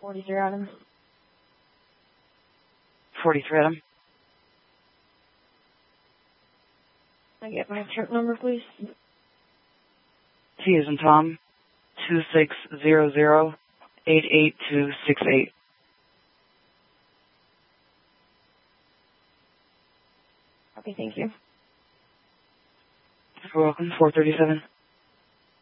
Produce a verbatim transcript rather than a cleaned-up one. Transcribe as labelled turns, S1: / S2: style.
S1: forty-three Adam.
S2: forty-three Adam.
S1: Can I get my trip number, please?
S2: T as in Tom, two six zero zero eight eight two six eight.
S1: Okay, thank you.
S2: You're welcome. four thirty-seven.